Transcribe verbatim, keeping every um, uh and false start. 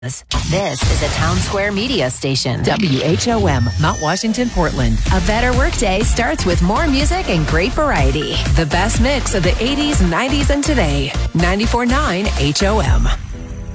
This is a Town Square Media station. W H O M, Mount Washington, Portland. A better workday starts with more music and great variety. The best mix of the eighties, nineties, and today. ninety-four point nine H O M.